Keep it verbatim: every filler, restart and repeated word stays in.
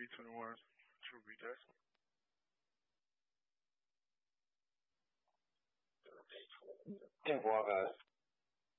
three twenty-one. To read that. 电波呃